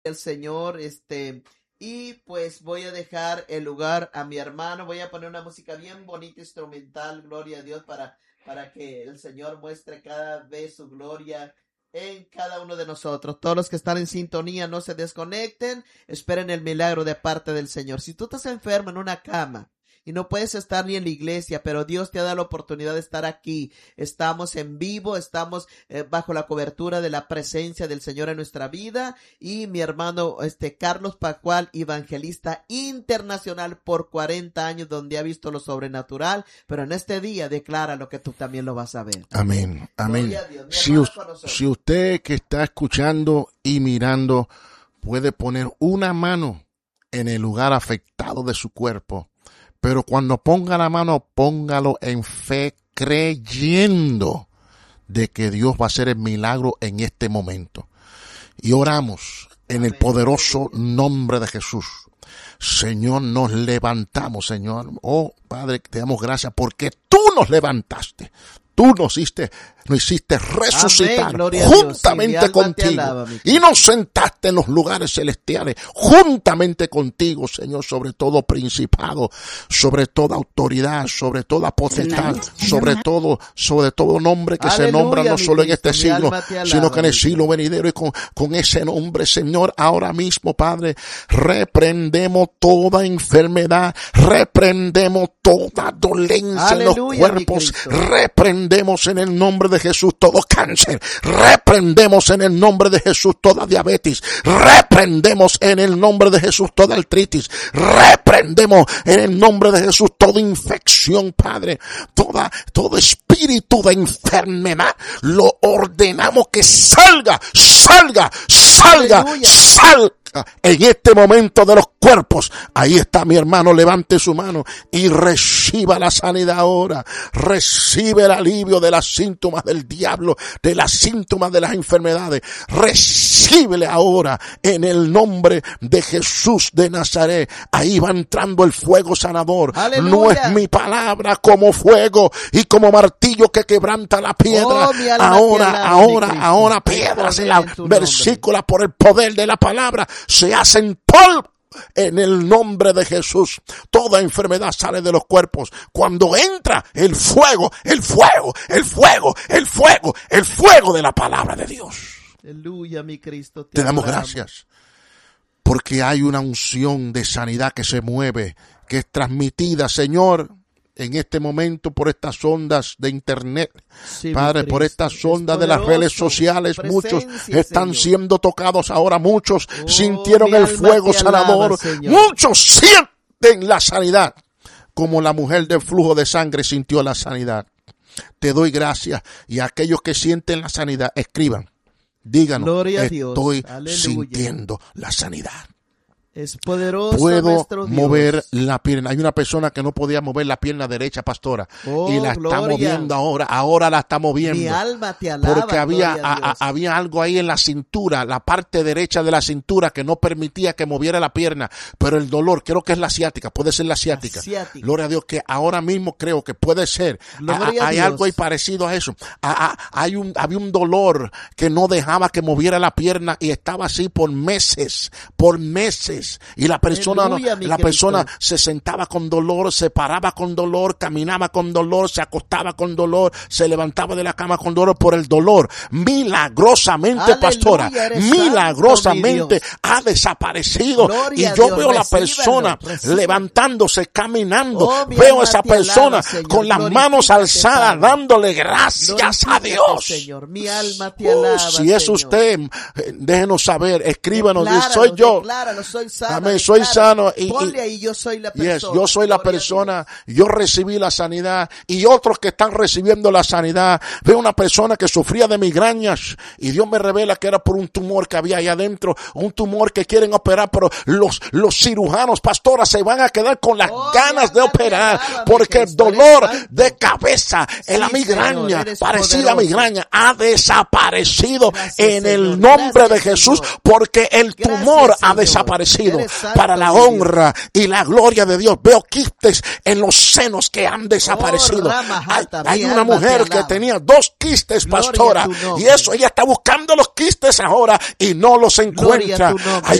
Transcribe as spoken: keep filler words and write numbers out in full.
el Señor, este, y pues voy a dejar el lugar a mi hermano. Voy a poner una música bien bonita, instrumental, gloria a Dios, para, para que el Señor muestre cada vez su gloria en cada uno de nosotros. Todos los que están en sintonía, no se desconecten, esperen el milagro de parte del Señor. Si tú estás enfermo en una cama y no puedes estar ni en la iglesia, pero Dios te ha dado la oportunidad de estar aquí. Estamos en vivo, estamos eh, bajo la cobertura de la presencia del Señor en nuestra vida. Y mi hermano este Carlos Pascual, evangelista internacional por cuarenta años, donde ha visto lo sobrenatural, pero en este día declara lo que tú también lo vas a ver. Amén, amén. Si, si usted que está escuchando y mirando puede poner una mano en el lugar afectado de su cuerpo, pero cuando ponga la mano, póngalo en fe, creyendo de que Dios va a hacer el milagro en este momento. Y oramos en el poderoso nombre de Jesús. Señor, nos levantamos, Señor. Oh, Padre, te damos gracias porque tú nos levantaste. Tú nos hiciste, nos hiciste resucitar juntamente sí, contigo alaba, y nos sentaste en los lugares celestiales juntamente contigo, Señor, sobre todo principado, sobre toda autoridad, sobre toda potestad, sobre todo, sobre todo nombre que Aleluya, se nombra no solo en este siglo, alaba, sino que en el siglo venidero. Y con, con ese nombre, Señor, ahora mismo, Padre, reprendemos toda enfermedad, reprendemos toda dolencia Aleluya, en los cuerpos, reprendemos en el nombre de Jesús todo cáncer, reprendemos en el nombre de Jesús toda diabetes, reprendemos en el nombre de Jesús toda artritis, reprendemos en el nombre de Jesús toda infección, Padre, toda, todo espíritu de enfermedad, lo ordenamos que salga, salga, salga, Aleluya. salga. En este momento de los cuerpos, ahí está mi hermano, levante su mano y reciba la sanidad ahora, recibe el alivio de las síntomas del diablo, de las síntomas de las enfermedades, recíbele ahora en el nombre de Jesús de Nazaret. Ahí va entrando el fuego sanador. Aleluya. No es mi palabra como fuego y como martillo que quebranta la piedra. Oh, ahora, ahora, ahora piedras en la versícula por el poder de la palabra se hacen polvo en el nombre de Jesús. Toda enfermedad sale de los cuerpos cuando entra el fuego, el fuego, el fuego, el fuego, el fuego de la palabra de Dios. Aleluya, mi Cristo. Te, te damos gracias porque hay una unción de sanidad que se mueve, que es transmitida, Señor, en este momento por estas ondas de internet, sí, Padre, por estas ondas de las redes sociales, muchos están Señor. siendo tocados ahora, muchos oh, sintieron el fuego sanador, alaba, muchos sienten la sanidad, como la mujer del flujo de sangre sintió la sanidad. Te doy gracias, y a aquellos que sienten la sanidad, escriban, díganos, estoy sintiendo la sanidad. Es poderoso. Puedo mover la pierna. Hay una persona que no podía mover la pierna derecha, pastora, oh, y la gloria. está moviendo ahora. Ahora la está moviendo. Mi alma te alaba, porque había, a, a, había algo ahí en la cintura, la parte derecha de la cintura que no permitía que moviera la pierna. Pero el dolor, creo que es la ciática, puede ser la ciática. Asiática. Gloria a Dios, que ahora mismo creo que puede ser. A, a, hay Dios. algo ahí parecido a eso. A, a, hay un, había un dolor que no dejaba que moviera la pierna y estaba así por meses, por meses. Y la persona, Aleluya, la persona se sentaba con dolor, se paraba con dolor, caminaba con dolor, se acostaba con dolor, se levantaba de la cama con dolor por el dolor. Milagrosamente, Aleluya, pastora, milagrosamente santo, ha desaparecido. Gloria y yo Dios, veo a la persona recíbelo. levantándose, caminando. Oh, veo a esa persona alaba, con las manos alzadas, dándole gracias a Dios. Señor. Mi alma te alaba, uh, si es Señor. usted, déjenos saber, escríbanos, decláralo, soy yo. Decláralo, soy Sano, Amén, soy sano y, y ahí, yo soy la persona. Yes, yo soy la persona, yo recibí la sanidad y otros que están recibiendo la sanidad. Veo una persona que sufría de migrañas y Dios me revela que era por un tumor que había ahí adentro, un tumor que quieren operar, pero los, los cirujanos, pastoras, se van a quedar con las oh, ganas de operar nada, porque el dolor de cabeza, sí, la migraña, Señor, parecida a migraña, ha desaparecido gracias, en el Señor. nombre gracias, de Jesús, Señor. porque el tumor gracias, ha desaparecido. desaparecido para la honra y la gloria de Dios. Veo quistes en los senos que han desaparecido. Hay, hay una mujer que tenía dos quistes, pastora, y eso ella está buscando los quistes ahora y no los encuentra. Hay